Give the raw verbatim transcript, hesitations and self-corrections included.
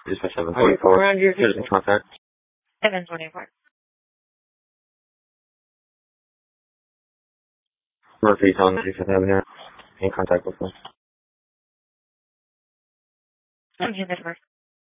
Dispatch seven twenty-four. Around your Citizen contact. seven twenty-four. Murphy's on Fifth Avenue. In contact with me. I'm here, Network.